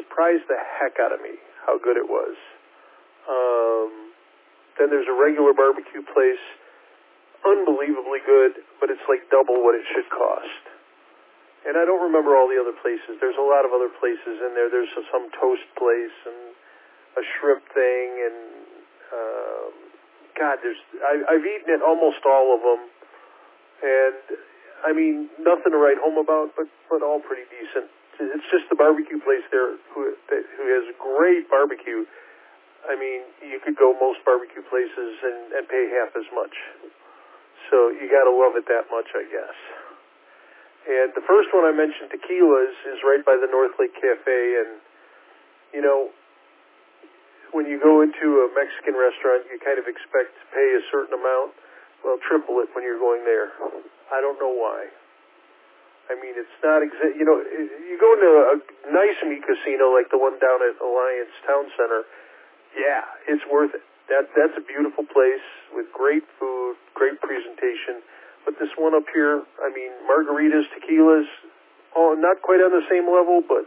surprised the heck out of me how good it was. Then there's a regular barbecue place, unbelievably good, but it's like double what it should cost. And I don't remember all the other places. There's a lot of other places in there. There's some toast place and a shrimp thing, and God, I've eaten at almost all of them, and I mean, nothing to write home about, but all pretty decent. It's just the barbecue place there who has great barbecue. I mean, you could go most barbecue places and pay half as much. So you got to love it that much, I guess. And the first one I mentioned, Tequila's, is right by the North Lake Cafe. And, you know, when you go into a Mexican restaurant, you kind of expect to pay a certain amount. Well, triple it when you're going there. I don't know why. I mean, it's not you know, you go into a nice meat casino like the one down at Alliance Town Center, yeah, it's worth it. That's a beautiful place with great food, great presentation. But this one up here, I mean, margaritas, tequilas, not quite on the same level, but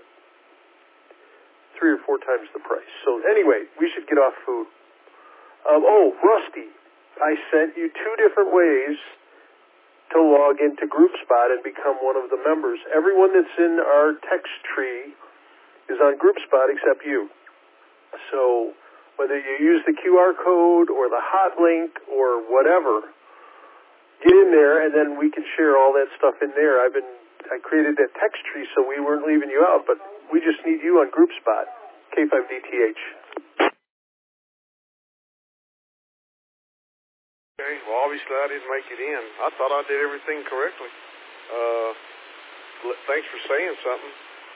3 or 4 times the price. So anyway, we should get off food. Rusty, I sent you 2 different ways to log into GroupSpot and become one of the members. Everyone that's in our text tree is on GroupSpot except you. So whether you use the QR code or the hot link or whatever, get in there and then we can share all that stuff in there. I created that text tree so we weren't leaving you out, but we just need you on GroupSpot, K5DTH. Okay, well, obviously I didn't make it in. I thought I did everything correctly. Thanks for saying something.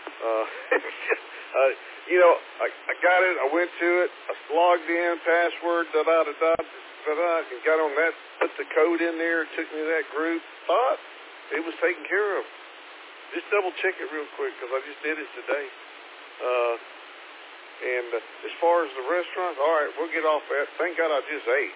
You know, I got it, I went to it, I logged in, password, and got on that, put the code in there, took me to that group, thought it was taken care of. Just double check it real quick, because I just did it today. And as far as the restaurants, all right, we'll get off that. Thank God I just ate.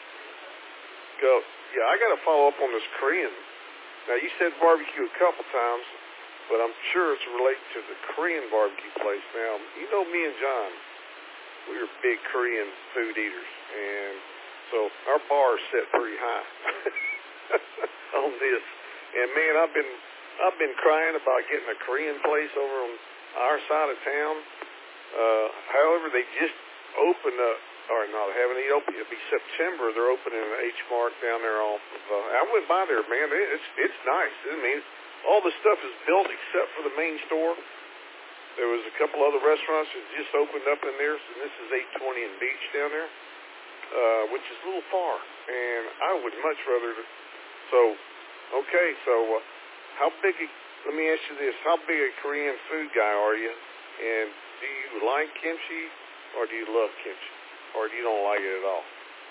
Yeah, I got to follow up on this Korean. Now, you said barbecue a couple times, but I'm sure it's related to the Korean barbecue place. Now, you know me and John, we are big Korean food eaters, and so our bar is set pretty high on this. And man, I've been crying about getting a Korean place over on our side of town. However, they just opened up. Or no, they haven't even opened. It'll be September. They're opening an H Mart down there off of, I went by there, man. It's nice. I mean, all the stuff is built except for the main store. There was a couple other restaurants that just opened up in there. So this is 820 and Beach down there, which is a little far. And I would much rather. So how big? Let me ask you this: how big a Korean food guy are you? And do you like kimchi, or do you love kimchi? Or you don't like it at all?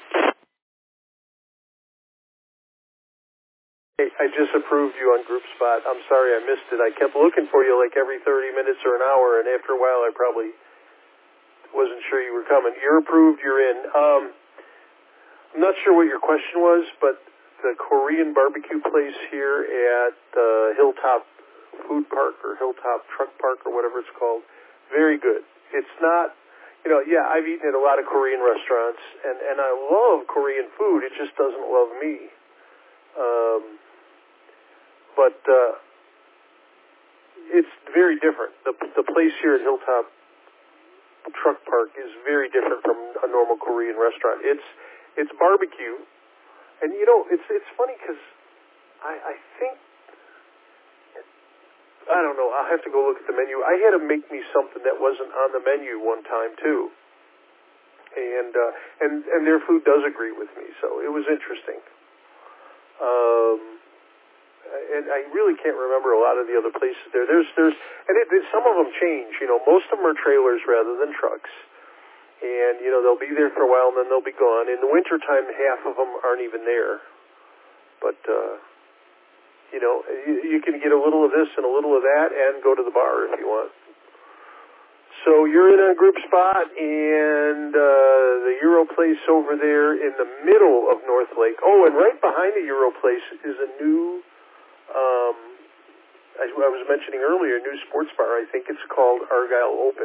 Hey, I just approved you on GroupSpot. I'm sorry I missed it. I kept looking for you like every 30 minutes or an hour, and after a while I probably wasn't sure you were coming. You're approved, you're in. I'm not sure what your question was, but the Korean barbecue place here at Hilltop Food Park or Hilltop Truck Park or whatever it's called, very good. It's not... You know, yeah, I've eaten at a lot of Korean restaurants, and I love Korean food. It just doesn't love me. But it's very different. The place here at Hilltop Truck Park is very different from a normal Korean restaurant. It's barbecue, and you know, it's funny because I think. I don't know. I'll have to go look at the menu. I had to make me something that wasn't on the menu one time too, and their food does agree with me. So it was interesting. And I really can't remember a lot of the other places there. There's some of them change. You know, most of them are trailers rather than trucks, and you know they'll be there for a while and then they'll be gone. In the wintertime, half of them aren't even there, but. You know, you can get a little of this and a little of that and go to the bar if you want. So you're in a GroupSpot, and the Euro place over there in the middle of North Lake. Oh, and right behind the Euro place is a new, I was mentioning earlier, a new sports bar. I think it's called Argyle Open.